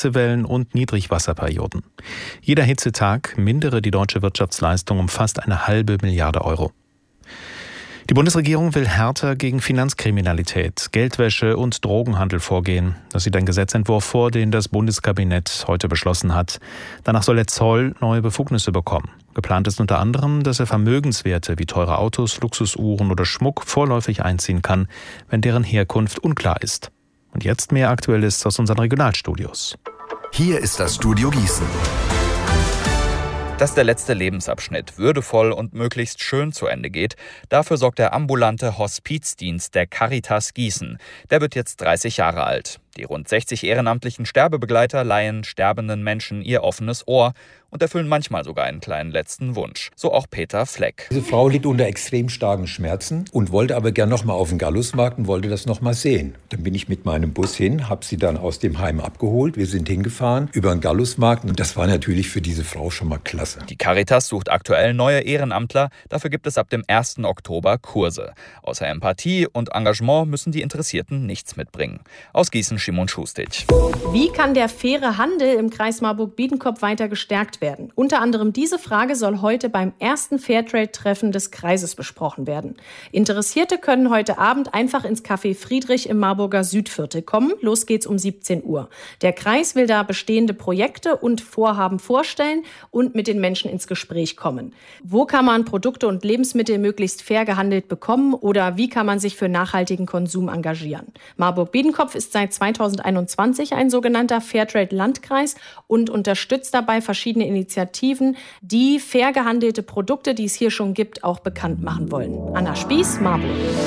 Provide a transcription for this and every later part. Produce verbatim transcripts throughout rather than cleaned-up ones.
Hitzewellen und Niedrigwasserperioden. Jeder Hitzetag mindere die deutsche Wirtschaftsleistung um fast eine halbe Milliarde Euro. Die Bundesregierung will härter gegen Finanzkriminalität, Geldwäsche und Drogenhandel vorgehen. Das sieht ein Gesetzentwurf vor, den das Bundeskabinett heute beschlossen hat. Danach soll der Zoll neue Befugnisse bekommen. Geplant ist unter anderem, dass er Vermögenswerte wie teure Autos, Luxusuhren oder Schmuck vorläufig einziehen kann, wenn deren Herkunft unklar ist. Und jetzt mehr Aktuelles aus unseren Regionalstudios. Hier ist das Studio Gießen. Dass der letzte Lebensabschnitt würdevoll und möglichst schön zu Ende geht, dafür sorgt der ambulante Hospizdienst der Caritas Gießen. Der wird jetzt dreißig Jahre alt. Die rund sechzig ehrenamtlichen Sterbebegleiter leihen sterbenden Menschen ihr offenes Ohr und erfüllen manchmal sogar einen kleinen letzten Wunsch. So auch Peter Fleck. Diese Frau litt unter extrem starken Schmerzen und wollte aber gern noch mal auf den Gallusmarkt und wollte das noch mal sehen. Dann bin ich mit meinem Bus hin, habe sie dann aus dem Heim abgeholt. Wir sind hingefahren über den Gallusmarkt und das war natürlich für diese Frau schon mal klasse. Die Caritas sucht aktuell neue Ehrenamtler. Dafür gibt es ab dem ersten Oktober Kurse. Außer Empathie und Engagement müssen die Interessierten nichts mitbringen. Aus Gießen Simon Schustic. Wie kann der faire Handel im Kreis Marburg-Biedenkopf weiter gestärkt werden? Unter anderem diese Frage soll heute beim ersten Fairtrade-Treffen des Kreises besprochen werden. Interessierte können heute Abend einfach ins Café Friedrich im Marburger Südviertel kommen. Los geht's um siebzehn Uhr. Der Kreis will da bestehende Projekte und Vorhaben vorstellen und mit den Menschen ins Gespräch kommen. Wo kann man Produkte und Lebensmittel möglichst fair gehandelt bekommen oder wie kann man sich für nachhaltigen Konsum engagieren? Marburg-Biedenkopf ist seit zweitausendeinundzwanzig ein sogenannter Fairtrade-Landkreis und unterstützt dabei verschiedene Initiativen, die fair gehandelte Produkte, die es hier schon gibt, auch bekannt machen wollen. Anna Spieß, Marburg.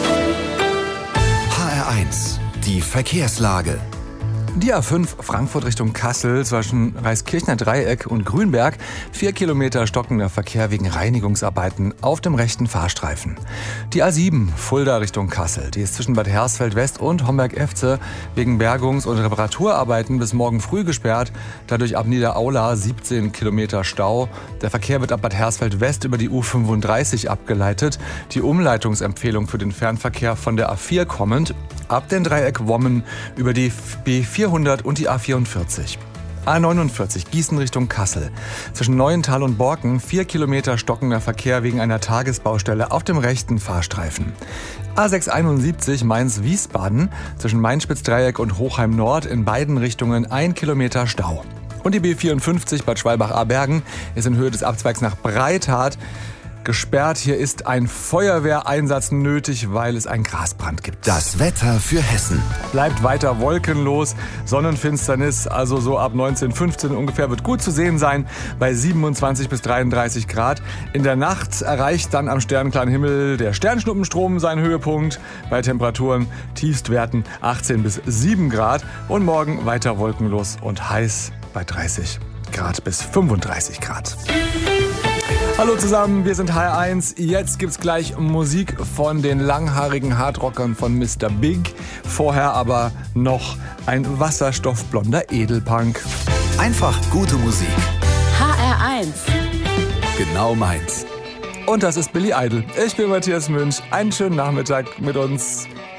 H R eins, die Verkehrslage. Die A fünf Frankfurt Richtung Kassel zwischen Reiskirchner Dreieck und Grünberg. Vier Kilometer stockender Verkehr wegen Reinigungsarbeiten auf dem rechten Fahrstreifen. Die A sieben Fulda Richtung Kassel. Die ist zwischen Bad Hersfeld West und Homberg-Efze wegen Bergungs- und Reparaturarbeiten bis morgen früh gesperrt. Dadurch ab Niederaula siebzehn Kilometer Stau. Der Verkehr wird ab Bad Hersfeld West über die U fünfunddreißig abgeleitet. Die Umleitungsempfehlung für den Fernverkehr von der A vier kommend. Ab den Dreieck Wommen über die B vierhundert und die A vierundvierzig. A neunundvierzig Gießen Richtung Kassel. Zwischen Neuental und Borken vier Kilometer stockender Verkehr wegen einer Tagesbaustelle auf dem rechten Fahrstreifen. A sechshunderteinundsiebzig Mainz-Wiesbaden zwischen Mainspitz-Dreieck und Hochheim Nord in beiden Richtungen ein Kilometer Stau. Und die B vierundfünfzig Bad Schwalbach-Abergen ist in Höhe des Abzweigs nach Breithardt gesperrt. Hier ist ein Feuerwehreinsatz nötig, weil es einen Grasbrand gibt. Das Wetter für Hessen. Bleibt weiter wolkenlos. Sonnenfinsternis, also so ab neunzehn, fünfzehn ungefähr, wird gut zu sehen sein bei siebenundzwanzig bis dreiunddreißig Grad. In der Nacht erreicht dann am sternklaren Himmel der Sternschnuppenstrom seinen Höhepunkt bei Temperaturen Tiefstwerten achtzehn bis sieben Grad. Und morgen weiter wolkenlos und heiß bei dreißig Grad bis fünfunddreißig Grad. Hallo zusammen, wir sind H R eins. Jetzt gibt's gleich Musik von den langhaarigen Hardrockern von Mister Big. Vorher aber noch ein wasserstoffblonder Edelpunk. Einfach gute Musik. H R eins. Genau meins. Und das ist Billy Idol. Ich bin Matthias Münch. Einen schönen Nachmittag mit uns.